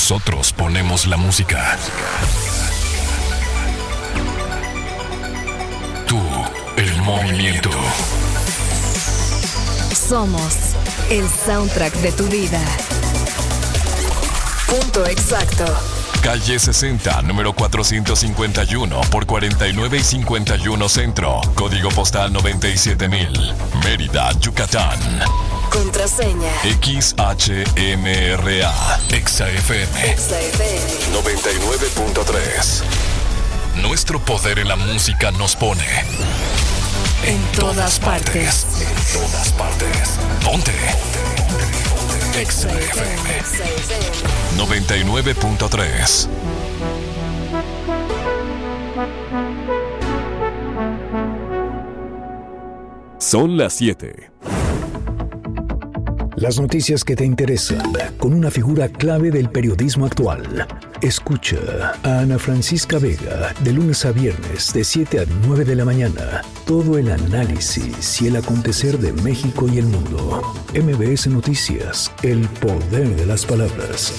Nosotros ponemos la música. Tú, el movimiento. Somos el soundtrack de tu vida. Punto exacto. Calle 60, número 451 por 49 y 51 Centro. Código postal 97000. Mérida, Yucatán. Contraseña XHMRA. XFM 99.3. Nuestro poder en la música nos pone en todas partes. En todas partes. Ponte. XFM 99.3. Son las 7. Las noticias que te interesan, con una figura clave del periodismo actual. Escucha a Ana Francisca Vega de lunes a viernes de 7 a 9 de la mañana. Todo el análisis y el acontecer de México y el mundo. MBS Noticias, el poder de las palabras.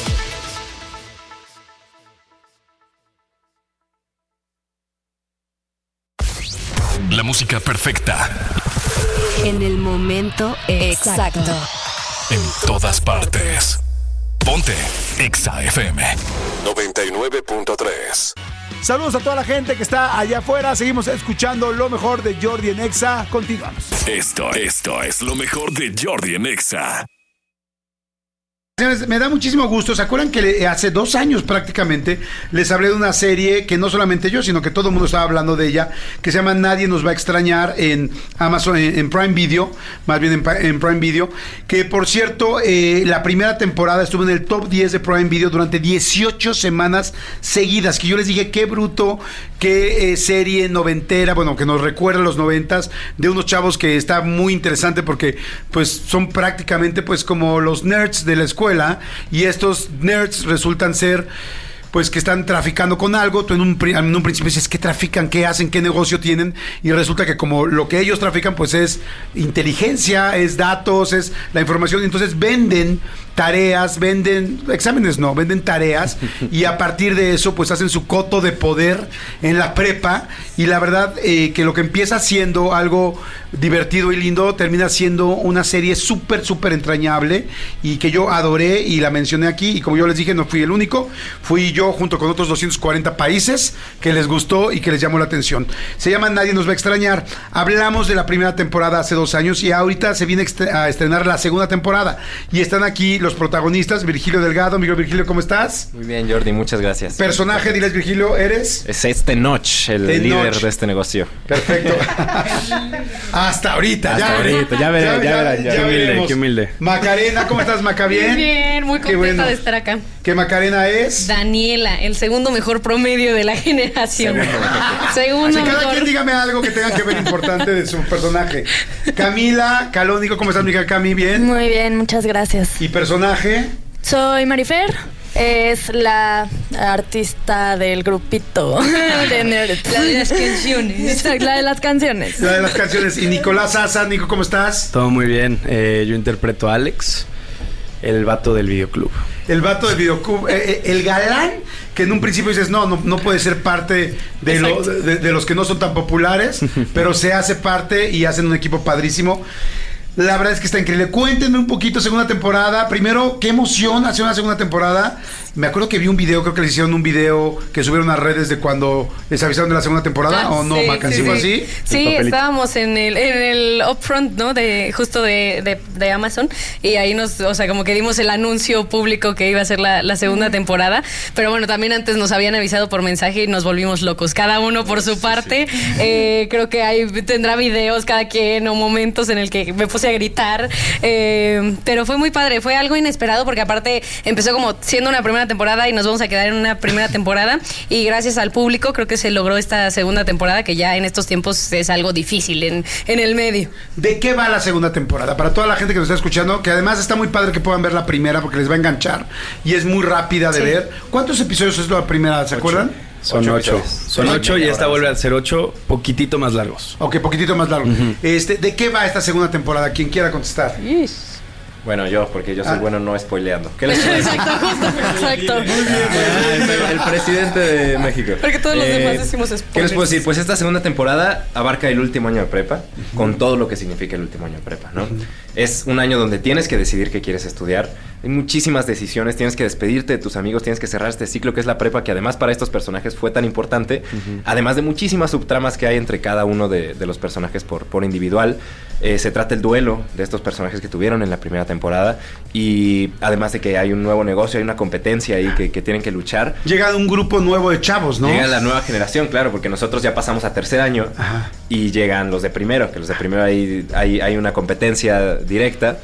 La música perfecta. En el momento exacto. En todas partes. Ponte Exa FM 99.3. Saludos a toda la gente que está allá afuera. Seguimos escuchando lo mejor de Jordi en Exa. Continuamos. Esto es lo mejor de Jordi en Exa. Me da muchísimo gusto. ¿Se acuerdan que hace 2 años prácticamente les hablé de una serie que no solamente yo, sino que todo el mundo estaba hablando de ella, que se llama Nadie nos va a extrañar en Amazon, en Prime Video, más bien en Prime Video, que por cierto, la primera temporada estuvo en el top 10 de Prime Video durante 18 semanas seguidas, que yo les dije, qué bruto, qué serie noventera, bueno, que nos recuerda a los 90s, de unos chavos que está muy interesante porque pues son prácticamente pues como los nerds de la escuela, y estos nerds resultan ser pues que están traficando con algo. Tú en un principio dices, ¿qué trafican? ¿Qué hacen? ¿Qué negocio tienen? Y resulta que como lo que ellos trafican pues es inteligencia, es datos, es la información. Entonces venden tareas, venden exámenes, no, venden tareas, y a partir de eso pues hacen su coto de poder en la prepa, y la verdad que lo que empieza siendo algo divertido y lindo termina siendo una serie súper entrañable, y que yo adoré y la mencioné aquí, y como yo les dije, no fui el único, fui yo junto con otros 240 países que les gustó y que les llamó la atención. Se llama Nadie nos va a extrañar. Hablamos de la primera temporada hace 2 años y ahorita se viene a estrenar la segunda temporada, y están aquí los protagonistas. Virgilio Delgado. Miguel Virgilio, ¿cómo estás? Muy bien, Jordi, muchas gracias. Personaje, diles, Virgilio, ¿eres? Es Tenoch, el líder de este negocio. Perfecto. Hasta ahorita. Ya verán. Qué humilde. Macarena, ¿cómo estás, Maca? ¿Bien? Bien, muy contenta de estar acá. ¿Qué Macarena es? Daniela, el segundo mejor promedio de la generación. Segundo mejor. Cada quien dígame algo que tenga que ver importante de su personaje. Camila Calónico, ¿cómo estás, Mica? Cami? ¿Bien? Muy bien, muchas gracias. ¿Y personaje? Soy Marifer. Es la artista del grupito de nerds. La de las canciones. La de las canciones. La de las canciones. Y Nicolás Asa. Nico, ¿cómo estás? Todo muy bien. Yo interpreto a Alex, el vato del videoclub. El vato del videoclub. El galán que en un principio dices, no puede ser parte de los que no son tan populares, pero se hace parte y hacen un equipo padrísimo. La verdad es que está increíble. Cuéntenme un poquito, segunda temporada. Primero, qué emoción hacer una segunda temporada. Me acuerdo que vi un video, creo que les hicieron un video que subieron a redes de cuando les avisaron de la segunda temporada, ¿o no, Maca? ¿Sí fue así? Sí, estábamos en el upfront, ¿no? Justo de Amazon, y ahí como que dimos el anuncio público que iba a ser la segunda temporada, pero bueno, también antes nos habían avisado por mensaje y nos volvimos locos, cada uno por su parte. Creo que ahí tendrá videos cada quien o momentos en el que me puse a gritar, pero fue muy padre, fue algo inesperado porque aparte empezó como siendo una primera temporada y nos vamos a quedar en una primera temporada, y gracias al público creo que se logró esta segunda temporada, que ya en estos tiempos es algo difícil en el medio. ¿De qué va la segunda temporada? Para toda la gente que nos está escuchando, que además está muy padre que puedan ver la primera porque les va a enganchar y es muy rápida de ver. ¿Cuántos episodios es la primera? ¿Se acuerdan? Son 8. Son 8 y esta vuelve a ser 8, poquitito más largos. Ok, poquitito más largo. ¿De qué va esta segunda temporada? Quien quiera contestar. Bueno, porque yo soy bueno no spoileando. ¿Qué les puedo decir? Exacto. El presidente de México. Porque todos los demás decimos spoilers. ¿Qué les puedo decir? Pues esta segunda temporada abarca el último año de prepa, con todo lo que significa el último año de prepa, ¿no? Es un año donde tienes que decidir qué quieres estudiar. Hay muchísimas decisiones, tienes que despedirte de tus amigos, tienes que cerrar este ciclo que es la prepa, que además para estos personajes fue tan importante, además de muchísimas subtramas que hay entre cada uno de los personajes por individual. Se trata el duelo de estos personajes que tuvieron en la primera temporada, y además de que hay un nuevo negocio, hay una competencia ahí que tienen que luchar. Llega un grupo nuevo de chavos, ¿no? Llega la nueva generación, claro, porque nosotros ya pasamos a tercer año. Ajá. Y llegan los de primero, que los de primero hay una competencia directa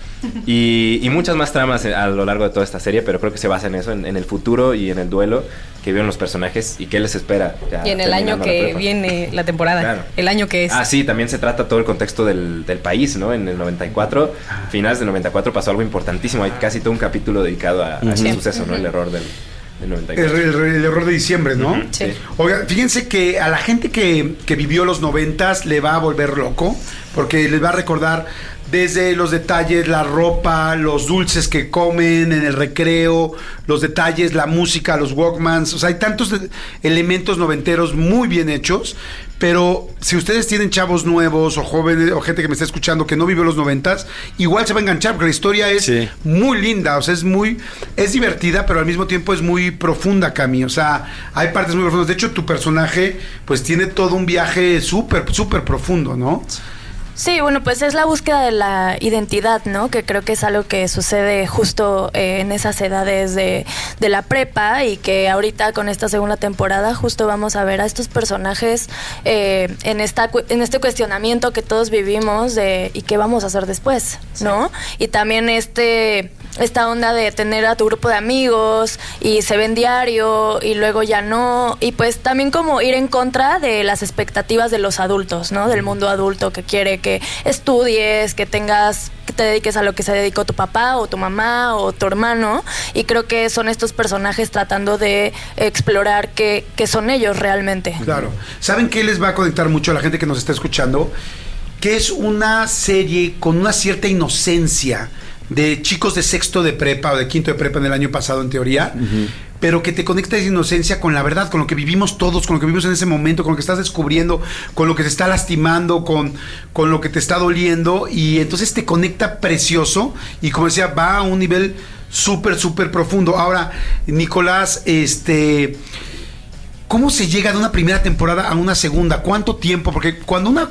y muchas más tramas a lo largo de toda esta serie, pero creo que se basa en eso, en el futuro y en el duelo que viven los personajes y qué les espera. Y en el año que viene la temporada, claro. El año que es. Ah, sí, también se trata todo el contexto del país, ¿no? En el 94, finales del 94 pasó algo importantísimo, hay casi todo un capítulo dedicado a ese suceso, ¿no? El error del 94. El error de diciembre, ¿no? Sí. Oiga, fíjense que a la gente que vivió los 90s le va a volver loco, porque les va a recordar desde los detalles, la ropa, los dulces que comen en el recreo, los detalles, la música, los Walkmans. O sea, hay tantos elementos noventeros muy bien hechos. Pero si ustedes tienen chavos nuevos o jóvenes o gente que me está escuchando que no vivió los 90s, igual se va a enganchar porque la historia es muy linda, o sea, es divertida, pero al mismo tiempo es muy profunda, Cami. O sea, hay partes muy profundas. De hecho, tu personaje pues tiene todo un viaje súper profundo, ¿no? Sí, bueno, pues es la búsqueda de la identidad, ¿no? Que creo que es algo que sucede justo en esas edades de la prepa, y que ahorita con esta segunda temporada justo vamos a ver a estos personajes en este cuestionamiento que todos vivimos de ¿y qué vamos a hacer después? ¿No? Y también esta onda de tener a tu grupo de amigos y se ven diario y luego ya no, y pues también como ir en contra de las expectativas de los adultos, ¿no? Del mundo adulto que quiere que estudies, que te dediques a lo que se dedicó tu papá o tu mamá o tu hermano, y creo que son estos personajes tratando de explorar qué son ellos realmente. Claro. ¿Saben qué les va a conectar mucho a la gente que nos está escuchando? Que es una serie con una cierta inocencia de chicos de sexto de prepa o de quinto de prepa en el año pasado, en teoría, pero que te conecta esa inocencia con la verdad, con lo que vivimos todos, con lo que vivimos en ese momento, con lo que estás descubriendo, con lo que te está lastimando, con lo que te está doliendo, y entonces te conecta precioso, y como decía, va a un nivel súper profundo. Ahora, Nicolás, ¿cómo se llega de una primera temporada a una segunda? ¿Cuánto tiempo? Porque cuando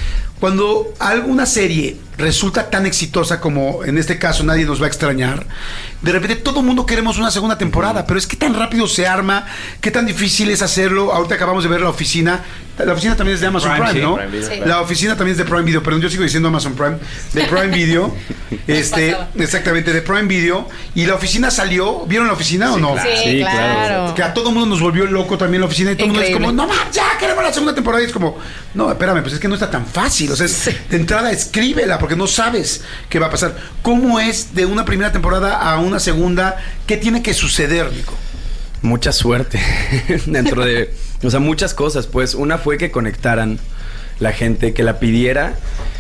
alguna serie resulta tan exitosa como en este caso Nadie Nos Va a Extrañar, de repente todo el mundo queremos una segunda temporada, pero es que tan rápido se arma, qué tan difícil es hacerlo. Ahorita acabamos de ver La Oficina también es de Amazon Prime, ¿no? Sí. La Oficina también es de Prime Video, perdón, yo sigo diciendo Amazon Prime, de Prime Video, exactamente, de Prime Video. Y La Oficina salió, ¿vieron La Oficina o no? Sí, claro. Que a todo el mundo nos volvió loco también La Oficina, y todo el mundo es como, no, ya queremos la segunda temporada, y es como, no, espérame, pues es que no está tan fácil, o sea, de entrada escríbela, porque no sabes qué va a pasar. ¿Cómo es de una primera temporada a una segunda? ¿Qué tiene que suceder, Nico? Mucha suerte dentro de, o sea, muchas cosas. Pues una fue que conectaran la gente, que la pidiera,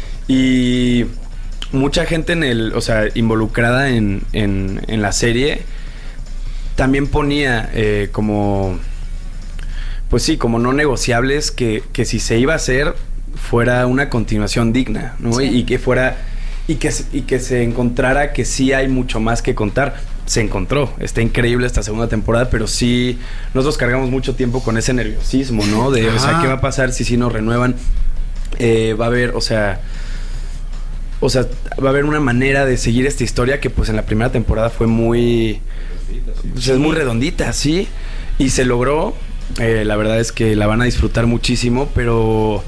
y mucha gente involucrada en la serie también ponía como, pues sí, como no negociables, que si se iba a hacer fuera una continuación digna, ¿no? Sí. Y que fuera y que se encontrara que sí hay mucho más que contar. Se encontró, está increíble esta segunda temporada, pero sí nosotros cargamos mucho tiempo con ese nerviosismo, ¿no? De, o sea, ¿qué va a pasar si nos renuevan? Va a haber, o sea, va a haber una manera de seguir esta historia que pues en la primera temporada fue muy, pues, es muy redondita, sí, y se logró. La verdad es que la van a disfrutar muchísimo, pero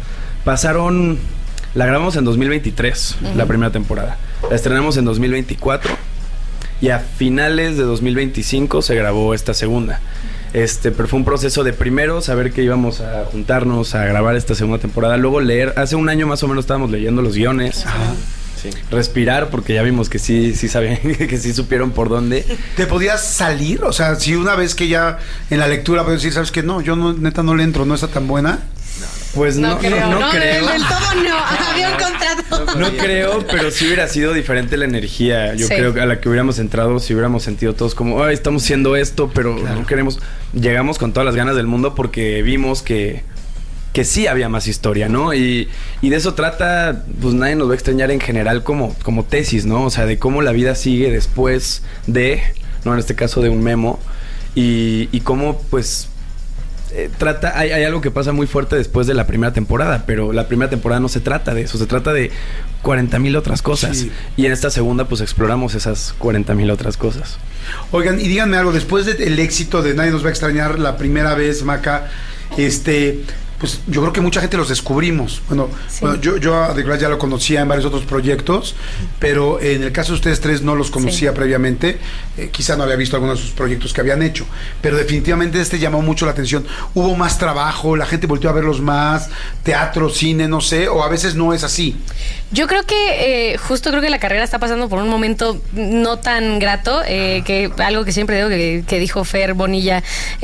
la grabamos en 2023, la primera temporada. La estrenamos en 2024 y a finales de 2025 se grabó esta segunda. Pero fue un proceso de primero saber que íbamos a juntarnos a grabar esta segunda temporada, luego leer. Hace un año más o menos estábamos leyendo los guiones. Ajá. Sí. Respirar, porque ya vimos que sí sabían, que sí supieron por dónde. ¿Te podías salir? O sea, si una vez que ya en la lectura puedes decir, ¿sabes qué? No, yo no, neta no le entro, ¿no está tan buena? Pues no creo. Del todo no. había un contrato. No creo, pero sí hubiera sido diferente la energía. Yo creo que a la que hubiéramos entrado, si hubiéramos sentido todos como, ay, estamos haciendo esto, pero no queremos. Llegamos con todas las ganas del mundo porque vimos que sí había más historia, ¿no? Y de eso trata, pues nadie nos va a extrañar en general como tesis, ¿no? O sea, de cómo la vida sigue después de, ¿no? En este caso de un Memo. Y cómo, pues, hay algo que pasa muy fuerte después de la primera temporada, pero la primera temporada no se trata de eso, se trata de 40,000 otras cosas. Sí. Y en esta segunda, pues, exploramos esas 40,000 otras cosas. Oigan, y díganme algo, después del éxito de Nadie nos va a extrañar la primera vez, Maca, pues yo creo que mucha gente los descubrimos. Bueno, yo a The Glass ya lo conocía en varios otros proyectos, pero en el caso de ustedes tres no los conocía previamente. Quizá no había visto algunos de sus proyectos que habían hecho, pero definitivamente llamó mucho la atención. Hubo más trabajo, la gente volvió a verlos más, teatro, cine, no sé, o a veces no es así. Yo creo que justo creo que la carrera está pasando por un momento no tan grato, que algo que siempre digo que dijo Fer Bonilla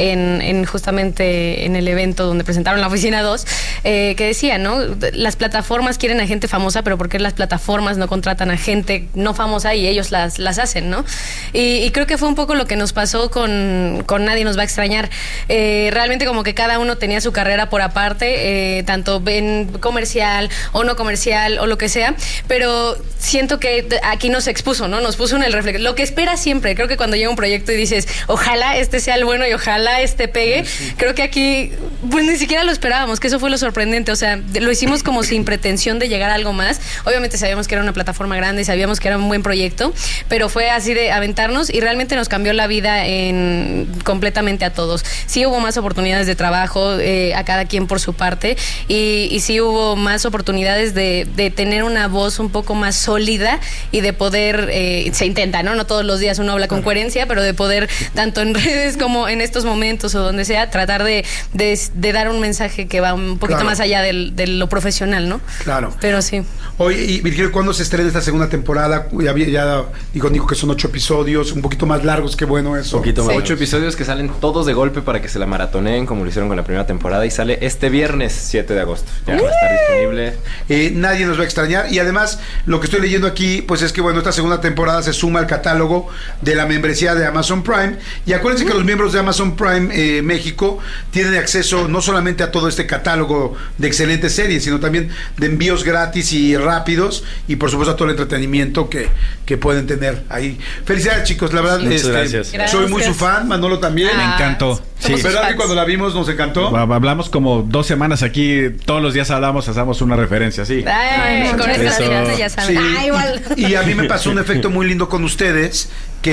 en justamente en el evento donde presentaron la Oficina 2, que decía, ¿no? Las plataformas quieren a gente famosa, pero ¿por qué las plataformas no contratan a gente no famosa y ellos las hacen, ¿no? Y creo que fue un poco lo que nos pasó con Nadie nos va a extrañar. Realmente como que cada uno tenía su carrera por aparte, tanto en comercial o no comercial o lo que sea, pero siento que aquí nos expuso, ¿no? Nos puso en el reflejo. Lo que esperas siempre, creo que cuando llega un proyecto y dices, ojalá este sea el bueno y ojalá este pegue, creo que aquí pues ni siquiera lo esperábamos, que eso fue lo sorprendente. O sea, lo hicimos como sin pretensión de llegar a algo más. Obviamente sabíamos que era una plataforma grande y sabíamos que era un buen proyecto, pero fue así de aventarnos y realmente nos cambió la vida completamente a todos. Sí hubo más oportunidades de trabajo, a cada quien por su parte, y sí hubo más oportunidades de tener una voz un poco más sólida y de poder, se intenta, ¿no? No todos los días uno habla con coherencia, pero de poder, tanto en redes como en estos momentos o donde sea, tratar de dar un mensaje que va un poquito más allá de lo profesional, ¿no? Claro. Pero sí. Oye, y Virgilio, ¿cuándo se estrena esta segunda temporada? Ya digo que son 8 episodios, un poquito más largos, qué bueno eso. Un poquito más. 8 episodios que salen todos de golpe para que se la maratoneen, como lo hicieron con la primera temporada, y sale este viernes 7 de agosto. Ya va a estar disponible. Nadie nos va a extrañar. Y además, lo que estoy leyendo aquí, pues es que, bueno, esta segunda temporada se suma al catálogo de la membresía de Amazon Prime. Y acuérdense que los miembros de Amazon Prime México tienen acceso no solamente a todo este catálogo de excelentes series, sino también de envíos gratis y rápidos, y por supuesto a todo el entretenimiento que pueden tener ahí. Felicidades, chicos, la verdad. Muchas gracias. Soy muy su fan, Manolo también. Me encantó. Sí. ¿Verdad que cuando la vimos nos encantó? Hablamos como 2 semanas aquí, todos los días hacemos una referencia, sí. Con esta ya saben. Sí. Igual. Y a mí me pasó un efecto muy lindo con ustedes,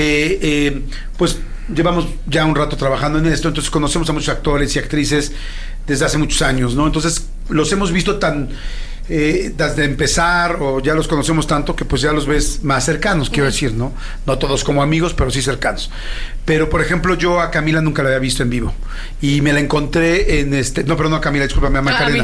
que pues llevamos ya un rato trabajando en esto, entonces conocemos a muchos actores y actrices desde hace muchos años, ¿no? Entonces los hemos visto tan desde empezar, o ya los conocemos tanto que pues ya los ves más cercanos, quiero decir, ¿no? No todos como amigos, pero sí cercanos. Pero por ejemplo, yo a Camila nunca la había visto en vivo y me la encontré en no a Camila, discúlpame, a Macarena.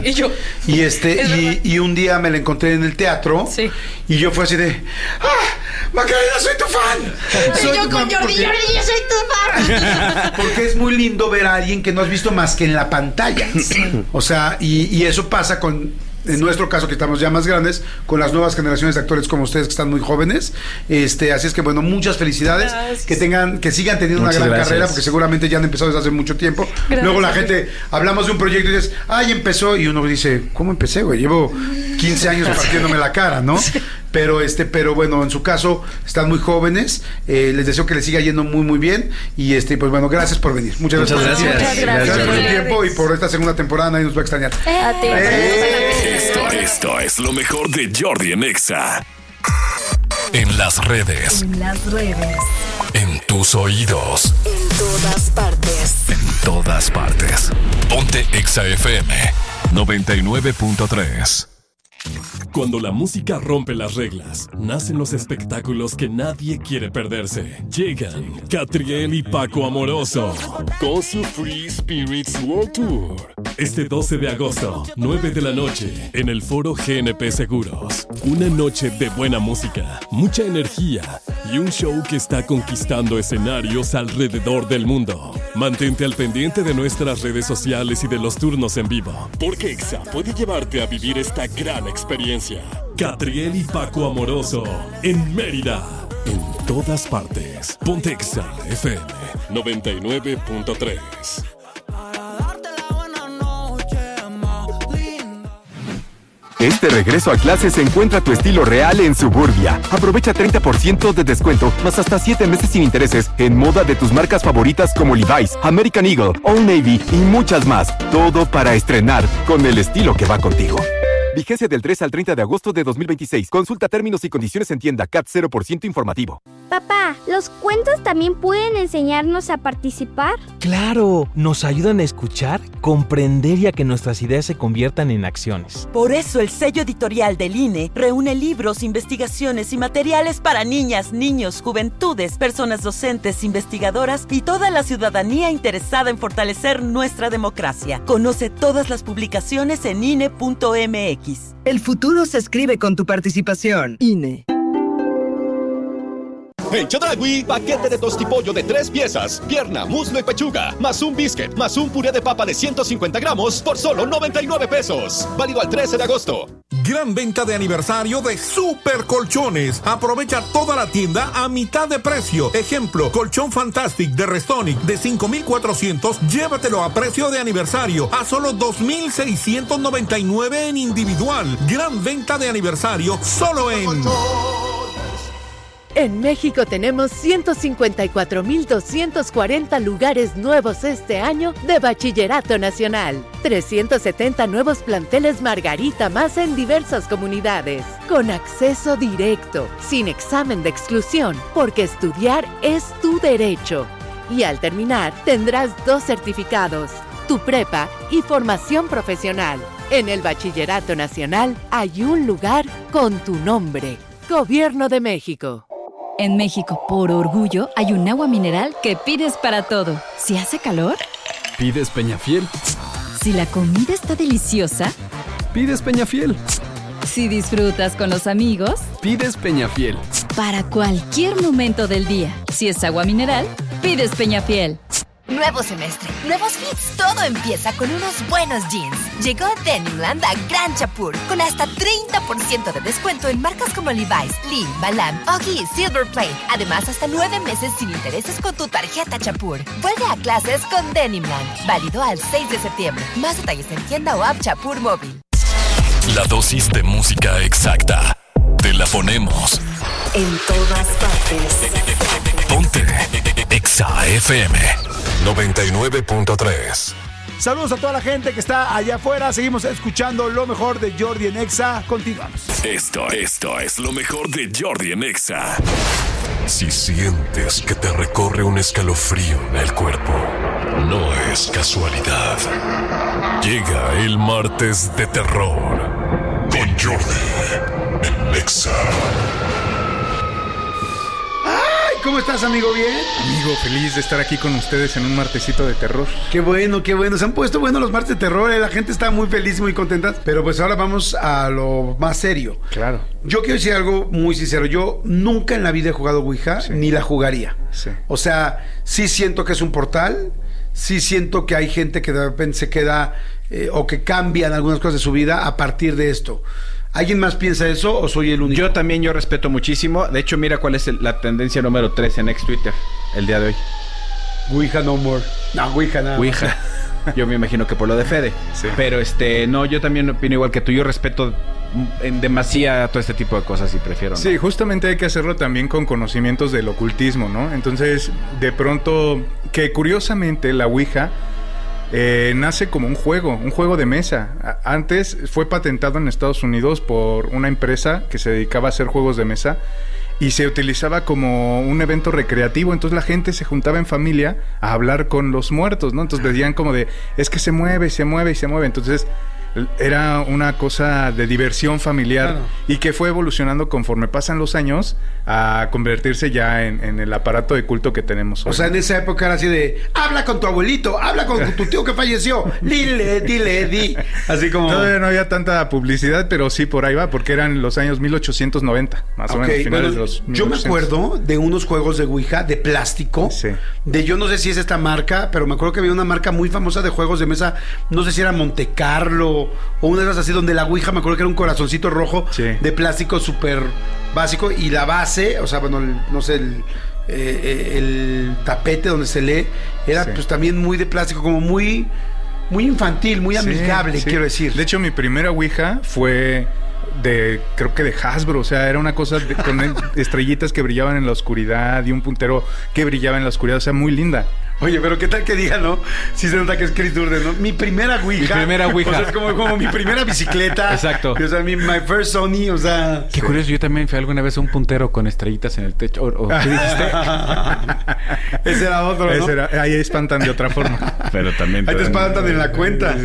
Y un día me la encontré en el teatro, y yo fue así de Macarena, soy tu fan. Soy yo con Jordi, yo soy tu fan. Porque es muy lindo ver a alguien que no has visto más que en la pantalla. O sea, y eso pasa en nuestro caso, que estamos ya más grandes, con las nuevas generaciones de actores como ustedes, que están muy jóvenes. Así es que, bueno, muchas felicidades. Gracias. Que sigan teniendo una gran carrera, porque seguramente ya han empezado desde hace mucho tiempo. Gracias. Luego la gente, hablamos de un proyecto y dices, empezó, y uno dice, ¿cómo empecé, güey? Llevo 15 años partiéndome la cara, ¿no? Sí. Pero bueno, en su caso, están muy jóvenes. Les deseo que les siga yendo muy, muy bien. Y pues bueno, gracias por venir. Muchas gracias. Muchas Gracias por el tiempo y por esta segunda temporada. Nadie nos va a extrañar. A ti. Esto es lo mejor de Jordi en Exa. En las redes. En tus oídos. En todas partes. En todas partes. Ponte Exa FM 99.3. Cuando la música rompe las reglas, nacen los espectáculos que nadie quiere perderse. Llegan Catriel y Paco Amoroso con su Free Spirits World Tour. Este 12 de agosto, 9 de la noche, en el Foro GNP Seguros. Una noche de buena música, mucha energía y un show que está conquistando escenarios alrededor del mundo. Mantente al pendiente de nuestras redes sociales y de los turnos en vivo, porque Exa puede llevarte a vivir esta gran experiencia. Catriel y Paco Amoroso en Mérida. En todas partes. Ponte Exa FM 99.3. Este regreso a clases encuentra tu estilo real en Suburbia. Aprovecha 30% de descuento, más hasta 7 meses sin intereses en moda de tus marcas favoritas como Levi's, American Eagle, Old Navy y muchas más. Todo para estrenar con el estilo que va contigo. Vigencia del 3 al 30 de agosto de 2026. Consulta términos y condiciones en tienda. CAT 0% informativo. Papá, ¿los cuentos también pueden enseñarnos a participar? ¡Claro! Nos ayudan a escuchar, comprender y a que nuestras ideas se conviertan en acciones. Por eso el sello editorial del INE reúne libros, investigaciones y materiales para niñas, niños, juventudes, personas docentes, investigadoras y toda la ciudadanía interesada en fortalecer nuestra democracia. Conoce todas las publicaciones en INE.mx. El futuro se escribe con tu participación. INE. En Chedraui, paquete de tostipollo de 3 piezas, pierna, muslo y pechuga, más un biscuit, más un puré de papa de 150 gramos por solo 99 pesos. Válido al 13 de agosto. Gran venta de aniversario de Super Colchones. Aprovecha toda la tienda a mitad de precio. Ejemplo, colchón Fantastic de Restonic de 5,400. Llévatelo a precio de aniversario a solo 2,699 en individual. Gran venta de aniversario solo en... En México tenemos 154,240 lugares nuevos este año de Bachillerato Nacional. 370 nuevos planteles Margarita más en diversas comunidades. Con acceso directo, sin examen de exclusión, porque estudiar es tu derecho. Y al terminar, tendrás 2 certificados, tu prepa y formación profesional. En el Bachillerato Nacional hay un lugar con tu nombre. Gobierno de México. En México, por orgullo, hay un agua mineral que pides para todo. Si hace calor, pides Peñafiel. Si la comida está deliciosa, pides Peñafiel. Si disfrutas con los amigos, pides Peñafiel. Para cualquier momento del día, si es agua mineral, pides Peñafiel. Nuevo semestre, nuevos fits, todo empieza con unos buenos jeans. Llegó Denimland a Gran Chapur con hasta 30% de descuento en marcas como Levi's, Lee, Balam, Oggy y Silver Plate. Además, hasta 9 meses sin intereses con tu tarjeta Chapur. Vuelve a clases con Denimland, válido al 6 de septiembre. Más detalles en tienda o app Chapur móvil. La dosis de música exacta. Te la ponemos en todas partes. Ponte Exa FM 99.3. Saludos a toda la gente que está allá afuera. Seguimos escuchando lo mejor de Jordi en Exa. Continuamos. Esto es lo mejor de Jordi en Exa. Si sientes que te recorre un escalofrío en el cuerpo, no es casualidad. Llega el martes de terror con Jordi en Exa. ¿Cómo estás, amigo? ¿Bien? Amigo, feliz de estar aquí con ustedes en un martesito de terror. Qué bueno, qué bueno. Se han puesto buenos los martes de terror, La gente está muy feliz, muy contenta. Pero pues ahora vamos a lo más serio. Claro. Yo quiero decir algo muy sincero. Yo nunca en la vida he jugado Ouija, ni la jugaría. Sí. O sea, sí siento que es un portal. Sí siento que hay gente que de repente se queda o que cambian algunas cosas de su vida a partir de esto. ¿Alguien más piensa eso o soy el único? Yo también, yo respeto muchísimo. De hecho, mira cuál es la tendencia número 3 en ex Twitter el día de hoy. Ouija no more. No, Ouija nada. Ouija. Yo me imagino que por lo de Fede. Sí. Pero no, yo también opino igual que tú. Yo respeto en demasía todo este tipo de cosas y prefiero no. Sí, justamente hay que hacerlo también con conocimientos del ocultismo, ¿no? Entonces, de pronto, que curiosamente la Ouija nace como un juego de mesa. Antes fue patentado en Estados Unidos por una empresa que se dedicaba a hacer juegos de mesa y se utilizaba como un evento recreativo. Entonces la gente se juntaba en familia a hablar con los muertos, ¿no? Entonces decían como de, es que se mueve. Entonces era una cosa de diversión familiar, Claro. y que fue evolucionando conforme pasan los años a convertirse ya en el aparato de culto que tenemos hoy. O sea, en esa época era así de, habla con tu abuelito, habla con tu tío que falleció, dile, di. Así como... Todavía no había tanta publicidad, pero sí por ahí va, porque eran los años 1890, más o Ok, menos, finales bueno, de los yo me 1800. acuerdo de unos juegos de Ouija de plástico, de yo no sé si es esta marca, pero me acuerdo que había una marca muy famosa de juegos de mesa, no sé si era Monte Carlo o una de esas así, donde la Ouija me acuerdo que era un corazoncito rojo de plástico súper básico, y la base, o sea, bueno, no sé, el tapete donde se lee era pues también muy de plástico, como muy infantil, muy amigable, quiero decir. De hecho, mi primera Ouija fue creo que de Hasbro, o sea, era una cosa con estrellitas que brillaban en la oscuridad y un puntero que brillaba en la oscuridad, o sea, muy linda. Oye, pero qué tal que diga, ¿no? Si se nota que es Chris Durden, ¿no? Mi primera Ouija. Mi primera Ouija. O sea, es como mi primera bicicleta. Exacto. O sea, my first Sony, o sea... Qué curioso, yo también fui alguna vez a un puntero con estrellitas en el techo. ¿Qué dijiste? Ese era otro, ¿no? Ahí espantan de otra forma. Pero también... Ahí te espantan en la cuenta.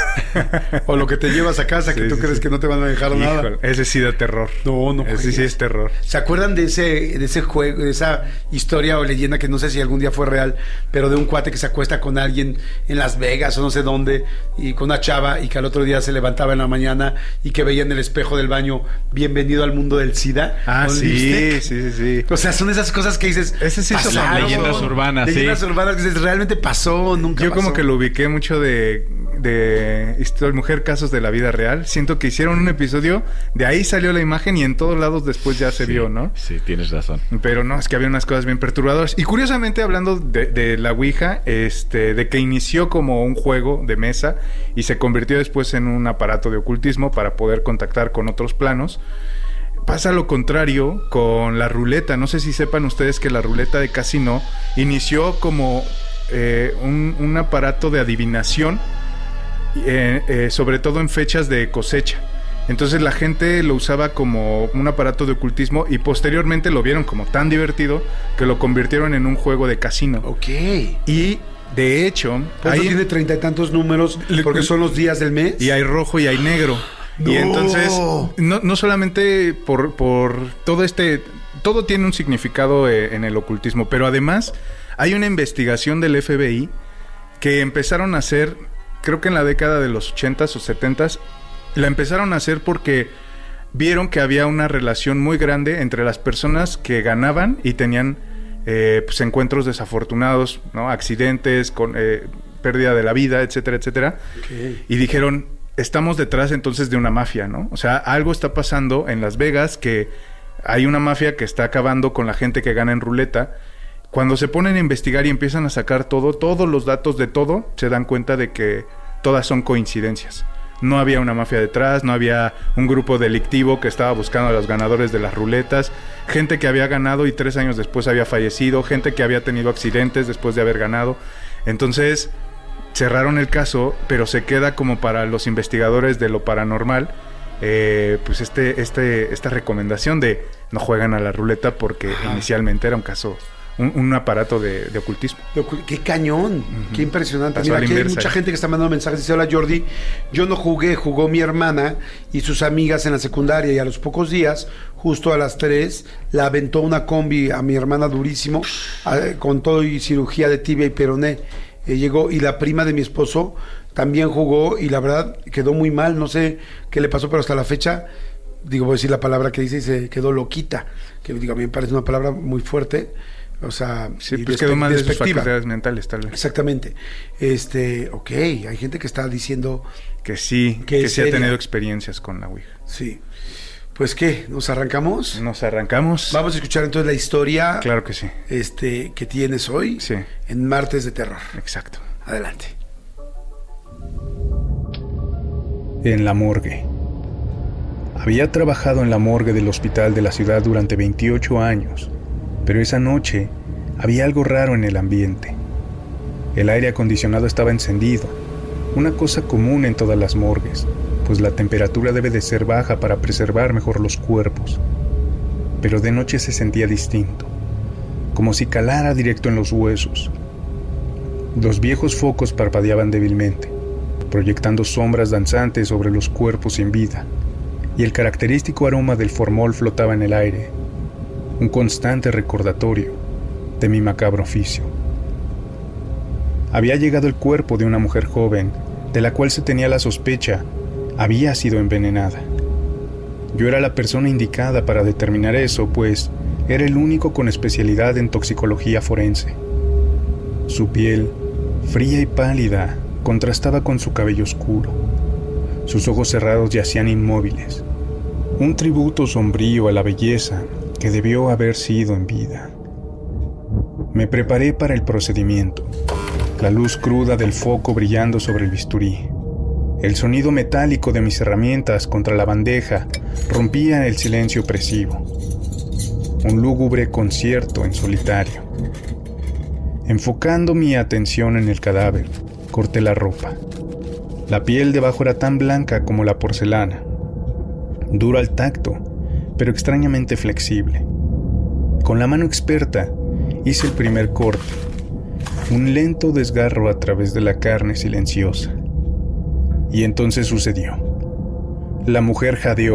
O lo que te llevas a casa, que tú crees que no te van a dejar nada. Híjole, ese sí da terror. No Ese sí es terror. ¿Se acuerdan de ese juego, de esa historia o leyenda que no sé si algún día fue real, pero de un cuate que se acuesta con alguien en Las Vegas o no sé dónde, y con una chava, y que al otro día se levantaba en la mañana y que veía en el espejo del baño, bienvenido al mundo del SIDA? Ah, sí. O sea, son esas cosas que dices, ese sí son leyendas urbanas, leyendas urbanas que dices, realmente pasó, nunca Yo pasó. como que lo ubiqué mucho de Mujer Casos de la Vida Real. Siento que hicieron un episodio, de ahí salió la imagen y en todos lados después ya se vio, ¿no? Sí, tienes razón. Pero no, es que había unas cosas bien perturbadoras. Y curiosamente, hablando de la Ouija, de que inició como un juego de mesa y se convirtió después en un aparato de ocultismo para poder contactar con otros planos, pasa lo contrario con la ruleta. No sé si sepan ustedes que la ruleta de casino inició como un aparato de adivinación, sobre todo en fechas de cosecha. Entonces la gente lo usaba como un aparato de ocultismo y posteriormente lo vieron como tan divertido que lo convirtieron en un juego de casino. Ok. Y de hecho... Por eso tiene 30 y tantos números, porque son los días del mes. Y hay rojo y hay negro. No. Y entonces, no solamente por todo todo tiene un significado en el ocultismo, pero además hay una investigación del FBI que empezaron a hacer, creo que en la década de los 80s o 70s, la empezaron a hacer porque vieron que había una relación muy grande entre las personas que ganaban y tenían pues encuentros desafortunados, ¿no? Accidentes, con pérdida de la vida, etcétera, etcétera. Okay. Y dijeron, estamos detrás entonces de una mafia, ¿no? O sea, algo está pasando en Las Vegas, que hay una mafia que está acabando con la gente que gana en ruleta. Cuando se ponen a investigar y empiezan a sacar todos los datos de todo, se dan cuenta de que todas son coincidencias. No había una mafia detrás, no había un grupo delictivo que estaba buscando a los ganadores de las ruletas, gente que había ganado y 3 años después había fallecido, gente que había tenido accidentes después de haber ganado. Entonces cerraron el caso, pero se queda como para los investigadores de lo paranormal, pues esta recomendación de no juegan a la ruleta porque inicialmente era un caso, un aparato de ocultismo. ¡Qué cañón! ¡Qué impresionante! Mira, aquí hay mucha gente que está mandando mensajes. Dice, hola Jordi, yo no jugué, jugó mi hermana y sus amigas en la secundaria, y a los pocos días, justo a las 3, la aventó una combi a mi hermana durísimo, con todo y cirugía de tibia y peroné. Llegó, y la prima de mi esposo también jugó, y la verdad quedó muy mal, no sé qué le pasó, pero hasta la fecha, voy a decir la palabra que dice, y se quedó loquita, que a mí me parece una palabra muy fuerte. O sea, sí, pues quedó mal de sus facultades mentales, tal vez. Exactamente. Ok, hay gente que está diciendo que sí, que sí ha tenido experiencias con la Ouija. Sí. Pues, ¿qué? ¿Nos arrancamos? Nos arrancamos. Vamos a escuchar entonces la historia. Claro que sí. Que tienes hoy. Sí. En Martes de Terror. Exacto. Adelante. En la morgue. Había trabajado en la morgue del hospital de la ciudad durante 28 años. Pero esa noche había algo raro en el ambiente. El aire acondicionado estaba encendido, una cosa común en todas las morgues, pues la temperatura debe de ser baja para preservar mejor los cuerpos. Pero de noche se sentía distinto, como si calara directo en los huesos. Los viejos focos parpadeaban débilmente, proyectando sombras danzantes sobre los cuerpos sin vida, y el característico aroma del formol flotaba en el aire, un constante recordatorio de mi macabro oficio. Había llegado el cuerpo de una mujer joven, de la cual se tenía la sospecha había sido envenenada. Yo era la persona indicada para determinar eso, pues era el único con especialidad en toxicología forense. Su piel, fría y pálida, contrastaba con su cabello oscuro. Sus ojos cerrados yacían inmóviles, un tributo sombrío a la belleza que debió haber sido en vida. Me preparé para el procedimiento, la luz cruda del foco brillando sobre el bisturí. El sonido metálico de mis herramientas contra la bandeja rompía el silencio opresivo. Un lúgubre concierto en solitario. Enfocando mi atención en el cadáver, corté la ropa. La piel debajo era tan blanca como la porcelana, dura al tacto, pero extrañamente flexible. Con la mano experta hice el primer corte, un lento desgarro a través de la carne silenciosa. Y entonces sucedió. La mujer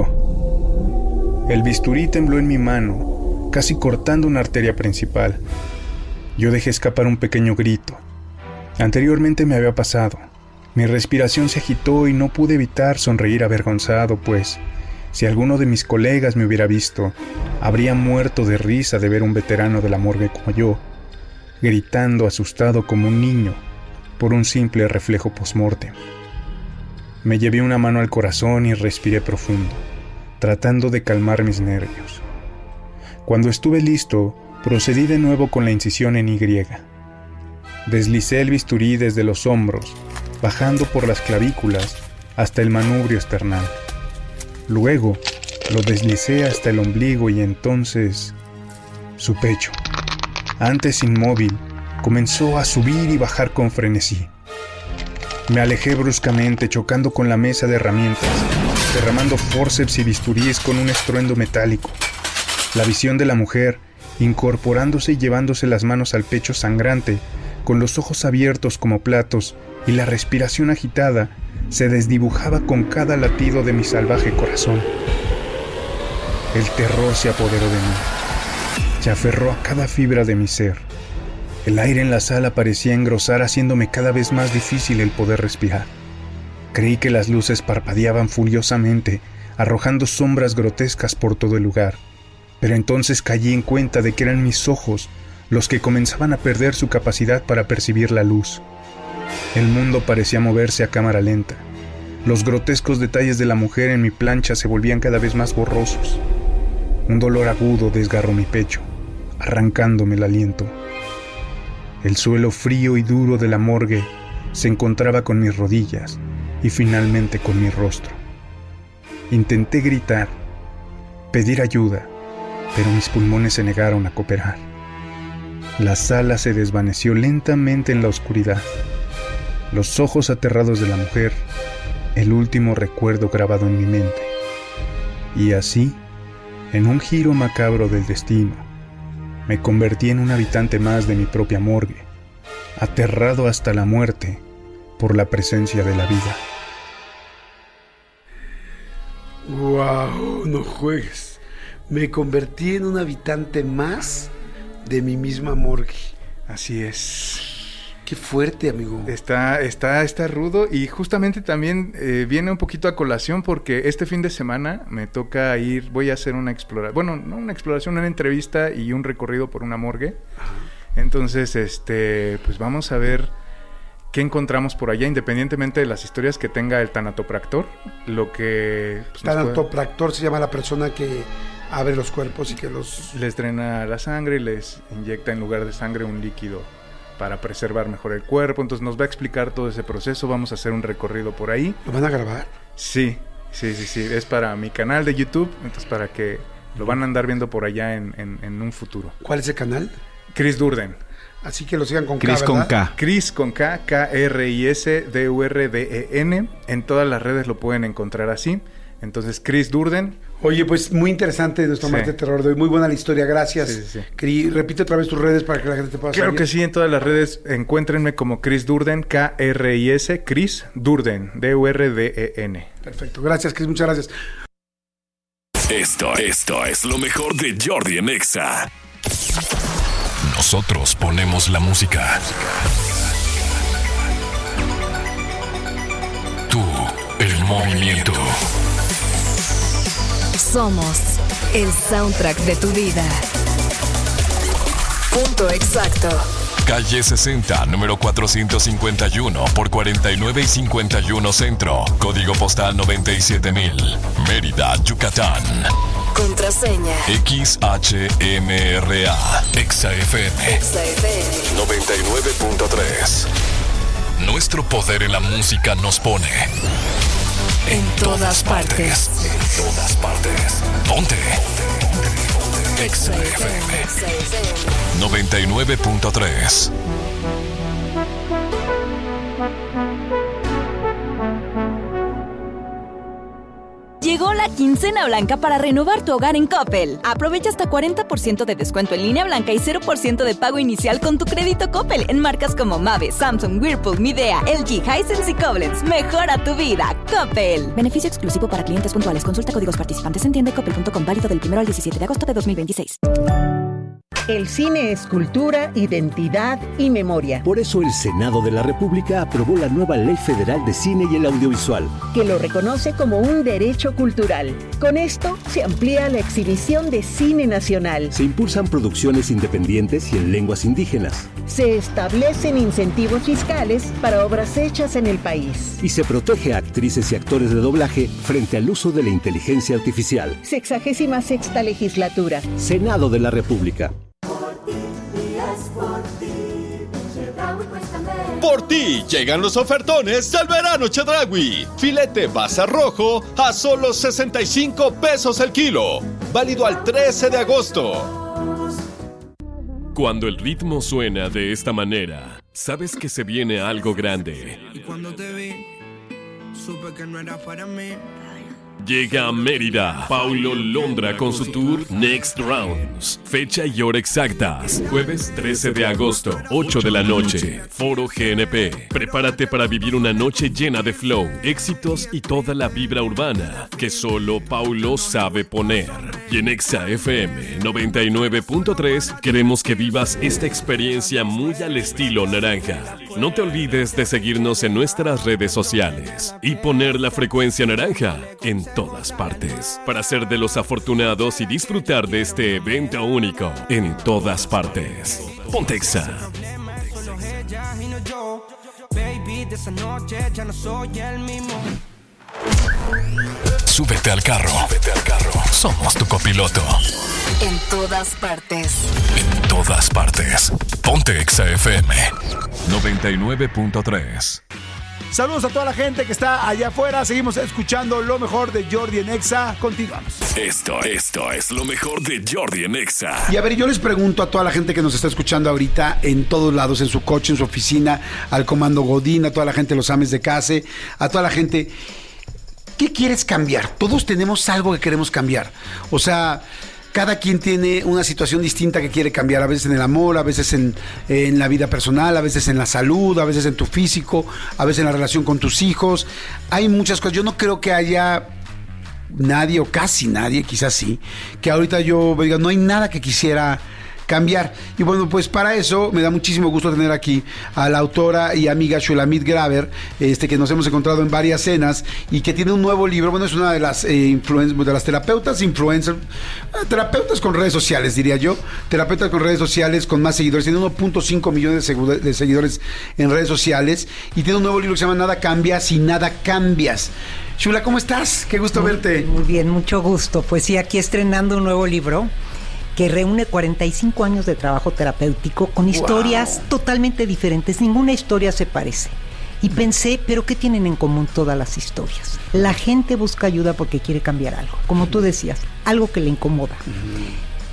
jadeó. El bisturí tembló en mi mano, casi cortando una arteria principal. Yo dejé escapar un pequeño grito. Anteriormente me había pasado. Mi respiración se agitó y no pude evitar sonreír avergonzado, pues si alguno de mis colegas me hubiera visto, habría muerto de risa de ver un veterano de la morgue como yo, gritando asustado como un niño por un simple reflejo post-mortem. Me llevé una mano al corazón y respiré profundo, tratando de calmar mis nervios. Cuando estuve listo, procedí de nuevo con la incisión en Y. Deslicé el bisturí desde los hombros, bajando por las clavículas hasta el manubrio esternal. Luego, lo deslicé hasta el ombligo y entonces su pecho, antes inmóvil, comenzó a subir y bajar con frenesí. Me alejé bruscamente, chocando con la mesa de herramientas, derramando fórceps y bisturíes con un estruendo metálico. La visión de la mujer, incorporándose y llevándose las manos al pecho sangrante, con los ojos abiertos como platos y la respiración agitada, se desdibujaba con cada latido de mi salvaje corazón. El terror se apoderó de mí, se aferró a cada fibra de mi ser. El aire en la sala parecía engrosar, haciéndome cada vez más difícil el poder respirar. Creí que las luces parpadeaban furiosamente, arrojando sombras grotescas por todo el lugar. Pero entonces caí en cuenta de que eran mis ojos los que comenzaban a perder su capacidad para percibir la luz. El mundo parecía moverse a cámara lenta. Los grotescos detalles de la mujer en mi plancha se volvían cada vez más borrosos. Un dolor agudo desgarró mi pecho, arrancándome el aliento. El suelo frío y duro de la morgue se encontraba con mis rodillas y finalmente con mi rostro. Intenté gritar, pedir ayuda, pero mis pulmones se negaron a cooperar. La sala se desvaneció lentamente en la oscuridad. Los ojos aterrados de la mujer, el último recuerdo grabado en mi mente. Y así, en un giro macabro del destino, me convertí en un habitante más de mi propia morgue, aterrado hasta la muerte por la presencia de la vida. ¡Wow! No juegues. Me convertí en un habitante más de mi misma morgue. Así es. Qué fuerte, amigo. Está rudo y justamente también viene un poquito a colación porque este fin de semana me toca ir, voy a hacer una exploración, bueno, no una exploración, una entrevista y un recorrido por una morgue. Ajá. Entonces, pues vamos a ver qué encontramos por allá, independientemente de las historias que tenga el tanatopractor, lo que... Pues, tanatopractor se llama la persona que abre los cuerpos y que les drena la sangre y les inyecta en lugar de sangre un líquido para preservar mejor el cuerpo. Entonces nos va a explicar todo ese proceso. Vamos a hacer un recorrido por ahí. ¿Lo van a grabar? Sí. Es para mi canal de YouTube. Entonces para que lo van a andar viendo por allá en un futuro. ¿Cuál es el canal? Chris Durden. Así que lo sigan con Chris K, con ¿verdad? K. Chris con K, K-R-I-S-D-U-R-D-E-N. En todas las redes lo pueden encontrar así. Entonces, Chris Durden. Oye, pues muy interesante nuestro martes de terror de hoy. Muy buena la historia, gracias. Repite otra vez tus redes para que la gente te pueda Creo seguir. que sí, en todas las redes encuéntrenme como Chris Durden, K-R-I-S, Chris Durden, D-U-R-D-E-N. Perfecto, gracias Chris, muchas gracias. Esto es lo mejor de Jordi en Exa. Nosotros ponemos la música. Tú, el movimiento. Somos el soundtrack de tu vida. Punto exacto. Calle 60, número 451 por 49 y 51 Centro. Código postal 97000. Mérida, Yucatán. Contraseña. XHMRA. ExaFM. 99.3. Nuestro poder en la música nos pone en todas partes. En todas partes. Ponte. XFM 99.3. Llegó la quincena blanca para renovar tu hogar en Coppel. Aprovecha hasta 40% de descuento en línea blanca y 0% de pago inicial con tu crédito Coppel en marcas como Mave, Samsung, Whirlpool, Midea, LG, Hisense y Koblenz. Mejora tu vida, Coppel. Beneficio exclusivo para clientes puntuales. Consulta códigos participantes en tienda.coppel.com, válido del 1 al 17 de agosto de 2026. El cine es cultura, identidad y memoria. Por eso el Senado de la República aprobó la nueva Ley Federal de Cine y el Audiovisual, que lo reconoce como un derecho cultural. Con esto se amplía la exhibición de cine nacional. Se impulsan producciones independientes y en lenguas indígenas. Se establecen incentivos fiscales para obras hechas en el país. Y se protege a actrices y actores de doblaje frente al uso de la inteligencia artificial. 66ª legislatura. Senado de la República. Por ti llegan los ofertones del verano Chedraui. Filete basa rojo a solo 65 pesos el kilo. Válido al 13 de agosto. Cuando el ritmo suena de esta manera, sabes que se viene algo grande. Y cuando te vi, supe que no era para mí. Llega a Mérida Paulo Londra con su tour Next Rounds. Fecha y hora exactas: jueves 13 de agosto, 8 de la noche. Foro GNP. Prepárate para vivir una noche llena de flow, éxitos y toda la vibra urbana que solo Paulo sabe poner. Y en Exa FM 99.3 queremos que vivas esta experiencia muy al estilo naranja. No te olvides de seguirnos en nuestras redes sociales y poner la frecuencia naranja en todas partes para ser de los afortunados y disfrutar de este evento único en todas partes. Ponte Exa. Súbete al carro. Somos tu copiloto. En todas partes. En todas partes. Ponte Exa FM 99.3. Saludos a toda la gente que está allá afuera. Seguimos escuchando lo mejor de Jordi en Exa. Continuamos. Esto es lo mejor de Jordi en Exa. Y a ver, yo les pregunto a toda la gente que nos está escuchando ahorita en todos lados, en su coche, en su oficina, al comando Godín, a toda la gente, los ames de casa, a toda la gente, ¿qué quieres cambiar? Todos tenemos algo que queremos cambiar. O sea, cada quien tiene una situación distinta que quiere cambiar, a veces en el amor, a veces en la vida personal, a veces en la salud, a veces en tu físico, a veces en la relación con tus hijos. Hay muchas cosas. Yo no creo que haya nadie, o casi nadie, quizás sí, que ahorita yo diga, no hay nada que quisiera cambiar. Y bueno, pues para eso me da muchísimo gusto tener aquí a la autora y amiga Shulamit Graber, que nos hemos encontrado en varias cenas y que tiene un nuevo libro. Bueno, es una de las de las terapeutas terapeutas con redes sociales, diría yo, terapeutas con redes sociales con más seguidores. Tiene 1.5 millones de seguidores en redes sociales y tiene un nuevo libro que se llama Nada cambia si nada cambias. Shula, ¿cómo estás? Qué gusto verte. Muy bien, mucho gusto. Pues sí, aquí estrenando un nuevo libro que reúne 45 años de trabajo terapéutico con historias totalmente diferentes. Ninguna historia se parece. Y pensé, ¿pero qué tienen en común todas las historias? La gente busca ayuda porque quiere cambiar algo. Como tú decías, algo que le incomoda.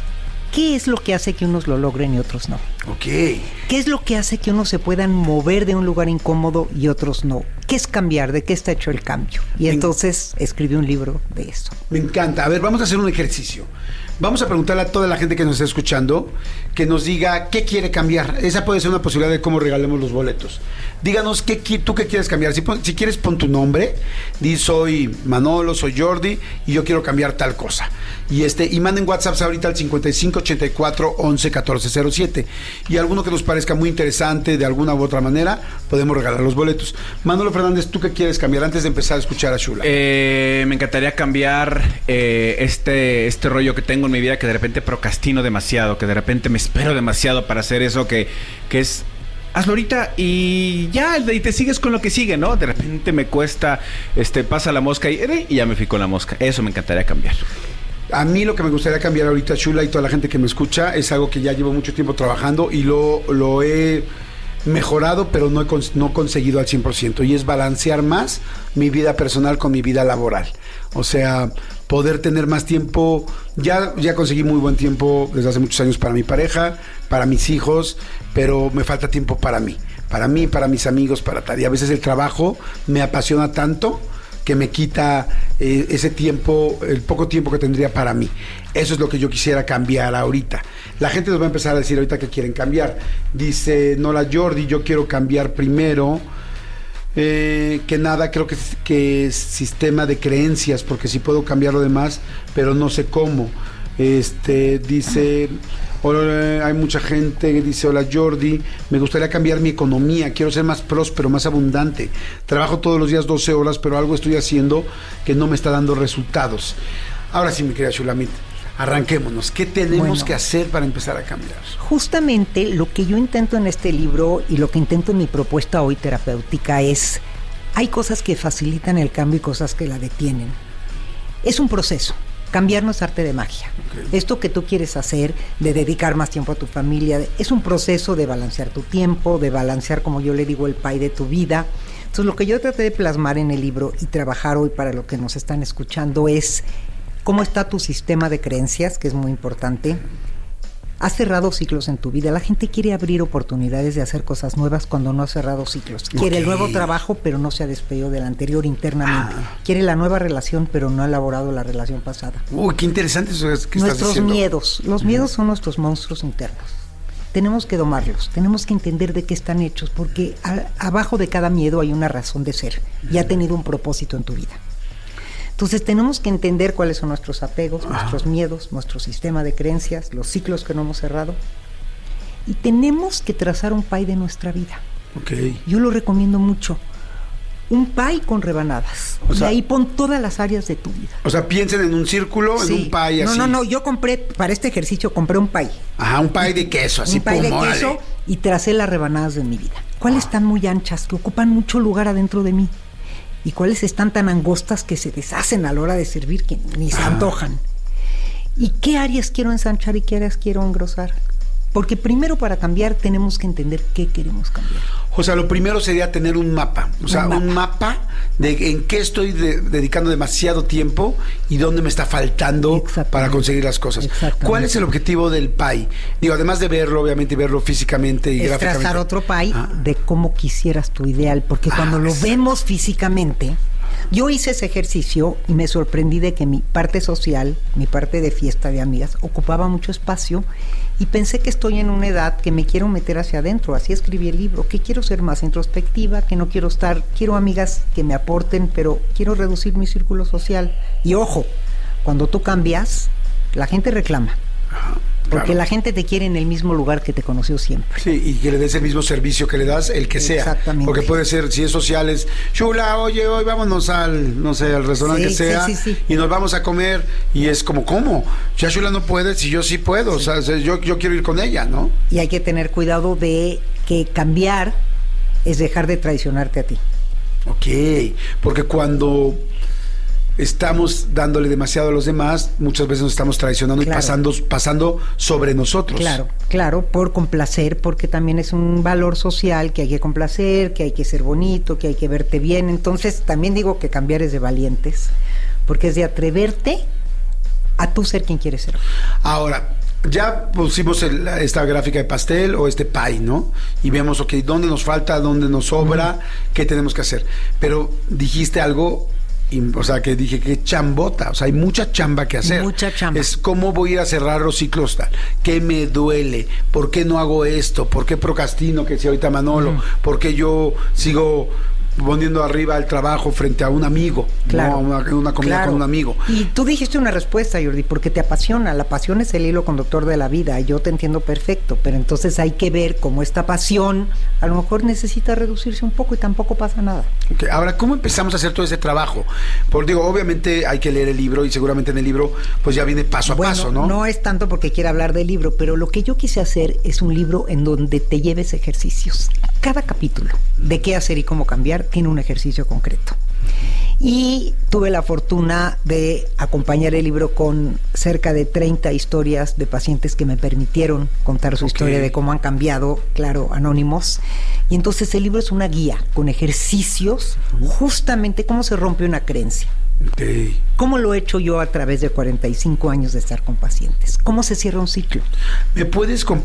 ¿qué es lo que hace que unos lo logren y otros no? Ok. ¿Qué es lo que hace que unos se puedan mover de un lugar incómodo y otros no? ¿Qué es cambiar? ¿De qué está hecho el cambio? Y entonces escribí un libro de eso. Me encanta. A ver, vamos a hacer un ejercicio. Vamos a preguntarle a toda la gente que nos está escuchando que nos diga qué quiere cambiar. Esa puede ser una posibilidad de cómo regalemos los boletos. Díganos tú qué quieres cambiar. Si quieres, pon tu nombre. Di, soy Manolo, soy Jordi y yo quiero cambiar tal cosa. Y manden WhatsApp ahorita al 5584 11 14 07. Y alguno que nos parezca muy interesante de alguna u otra manera, podemos regalar los boletos. Manolo Fernández, ¿tú qué quieres cambiar antes de empezar a escuchar a Shula? Me encantaría cambiar este rollo que tengo en mi vida, que de repente procrastino demasiado, que de repente me espero demasiado para hacer eso que es... Hazlo ahorita y ya, y te sigues con lo que sigue, ¿no? De repente me cuesta, pasa la mosca y ya me fui con la mosca. Eso me encantaría cambiar. A mí lo que me gustaría cambiar ahorita, Shula, y toda la gente que me escucha, es algo que ya llevo mucho tiempo trabajando y lo he mejorado, pero no he conseguido al 100%, y es balancear más mi vida personal con mi vida laboral. O sea, poder tener más tiempo. Ya conseguí muy buen tiempo desde hace muchos años para mi pareja, para mis hijos, pero me falta tiempo para mí, para mis amigos, para tal. Y a veces el trabajo me apasiona tanto que me quita ese tiempo, el poco tiempo que tendría para mí. Eso es lo que yo quisiera cambiar ahorita. La gente nos va a empezar a decir ahorita que quieren cambiar. Dice Nola Jordi, yo quiero cambiar primero que nada, creo que es sistema de creencias, porque sí puedo cambiar lo demás, pero no sé cómo. Dice... Hola, hay mucha gente que dice, hola Jordi, me gustaría cambiar mi economía, quiero ser más próspero, más abundante, trabajo todos los días 12 horas, pero algo estoy haciendo que no me está dando resultados. Ahora sí, mi querida Shulamit, arranquémonos. ¿Qué tenemos que hacer para empezar a cambiar? Justamente lo que yo intento en este libro y lo que intento en mi propuesta hoy terapéutica es, hay cosas que facilitan el cambio y cosas que la detienen. Es un proceso. Cambiar no es arte de magia. Okay. Esto que tú quieres hacer, de dedicar más tiempo a tu familia, es un proceso de balancear tu tiempo, de balancear, como yo le digo, el pie de tu vida. Entonces, lo que yo traté de plasmar en el libro y trabajar hoy para lo que nos están escuchando es cómo está tu sistema de creencias, que es muy importante. Has cerrado ciclos en tu vida. La gente quiere abrir oportunidades de hacer cosas nuevas cuando no ha cerrado ciclos. Quiere el nuevo trabajo, pero no se ha despedido del anterior internamente. Quiere la nueva relación, pero no ha elaborado la relación pasada. Uy, qué interesante eso que estás diciendo. Nuestros miedos. Los miedos son nuestros monstruos internos. Tenemos que domarlos. Tenemos que entender de qué están hechos, porque abajo de cada miedo hay una razón de ser y ha tenido un propósito en tu vida. Entonces tenemos que entender cuáles son nuestros apegos, nuestros miedos, nuestro sistema de creencias, los ciclos que no hemos cerrado. Y tenemos que trazar un pie de nuestra vida. Okay. Yo lo recomiendo mucho. Un pie con rebanadas. O sea, y ahí pon todas las áreas de tu vida. O sea, piensen en un círculo, en un pie así. No, yo compré, para este ejercicio compré un pie. Ajá, un pie de queso, así. Un pie de queso y tracé las rebanadas de mi vida. ¿Cuáles están muy anchas, que ocupan mucho lugar adentro de mí? Y cuáles están tan angostas que se deshacen a la hora de servir que ni se antojan. ¿Y qué áreas quiero ensanchar y qué áreas quiero engrosar? Porque primero, para cambiar, tenemos que entender qué queremos cambiar. O sea, lo primero sería tener un mapa. O sea, un mapa de en qué estoy dedicando demasiado tiempo y dónde me está faltando para conseguir las cosas. ¿Cuál es el objetivo del pie? Digo, además de verlo, obviamente, verlo físicamente y gráficamente. Trazar otro pie de cómo quisieras tu ideal. Porque cuando lo vemos físicamente... Yo hice ese ejercicio y me sorprendí de que mi parte social, mi parte de fiesta de amigas, ocupaba mucho espacio y pensé que estoy en una edad que me quiero meter hacia adentro. Así escribí el libro, que quiero ser más introspectiva, que no quiero quiero amigas que me aporten, pero quiero reducir mi círculo social. Y ojo, cuando tú cambias, la gente reclama. Porque la gente te quiere en el mismo lugar que te conoció siempre. Sí, y que le des el mismo servicio que le das, el que sea. Exactamente. Porque puede ser, si es social, es Shula, oye, hoy vámonos al, no sé, al restaurante que sea, y nos vamos a comer, y es como, ¿cómo? Ya Shula no puede, si yo sí puedo, o sea, yo quiero ir con ella, ¿no? Y hay que tener cuidado de que cambiar es dejar de traicionarte a ti. Ok, porque cuando estamos dándole demasiado a los demás, muchas veces nos estamos traicionando y pasando sobre nosotros. Claro, por complacer, porque también es un valor social que hay que complacer, que hay que ser bonito, que hay que verte bien. Entonces también digo que cambiar es de valientes, porque es de atreverte a tú ser quien quieres ser. Ahora, ya pusimos esta gráfica de pastel o este pie, ¿no? Y vemos, ok, dónde nos falta, dónde nos sobra, qué tenemos que hacer. Pero dijiste algo, o sea, que dije que chambota, o sea, hay mucha chamba que hacer. Mucha chamba. Es cómo voy a ir a cerrar los ciclos tal. ¿Qué me duele? ¿Por qué no hago esto? ¿Por qué procrastino, que decía ahorita Manolo? ¿Por qué yo sigo poniendo arriba el trabajo frente a un amigo? Claro, ¿no? Una comida claro. con un amigo. Y tú dijiste una respuesta, Jordi, porque te apasiona. La pasión es el hilo conductor de la vida. Yo te entiendo perfecto, pero entonces hay que ver cómo esta pasión a lo mejor necesita reducirse un poco y tampoco pasa nada. Okay. Ahora, ¿cómo empezamos a hacer todo ese trabajo? Porque digo, obviamente hay que leer el libro y seguramente en el libro pues ya viene paso a paso, ¿no? No es tanto porque quiera hablar del libro, pero lo que yo quise hacer es un libro en donde te lleves ejercicios. Cada capítulo de qué hacer y cómo cambiar tiene un ejercicio concreto. Y tuve la fortuna de acompañar el libro con cerca de 30 historias de pacientes que me permitieron contar su historia de cómo han cambiado, claro, anónimos. Y entonces el libro es una guía con ejercicios, justamente cómo se rompe una creencia. Okay. ¿Cómo lo he hecho yo a través de 45 años de estar con pacientes? ¿Cómo se cierra un ciclo? ¿Me puedes